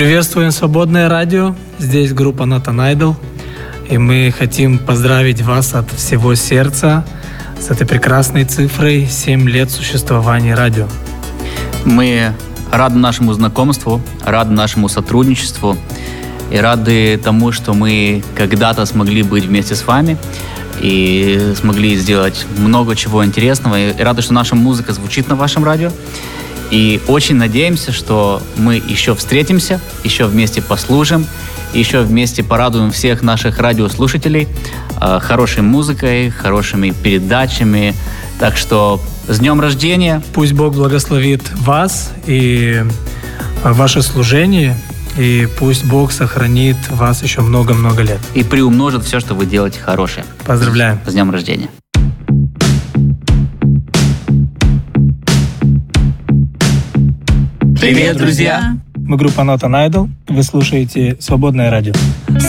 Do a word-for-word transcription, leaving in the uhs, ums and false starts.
Приветствуем Свободное радио. Здесь группа Not an Idol. И мы хотим поздравить вас от всего сердца с этой прекрасной цифрой семь лет существования радио. Мы рады нашему знакомству, рады нашему сотрудничеству и рады тому, что мы когда-то смогли быть вместе с вами и смогли сделать много чего интересного. И рады, что наша музыка звучит на вашем радио. И очень надеемся, что мы еще встретимся, еще вместе послушаем, еще вместе порадуем всех наших радиослушателей э, хорошей музыкой, хорошими передачами. Так что с днем рождения! Пусть Бог благословит вас и ваше служение, и пусть Бог сохранит вас еще много-много лет. И приумножит все, что вы делаете хорошее. Поздравляем! С днем рождения! Привет, друзья! Мы группа Not an Idol. Вы слушаете Свободное радио.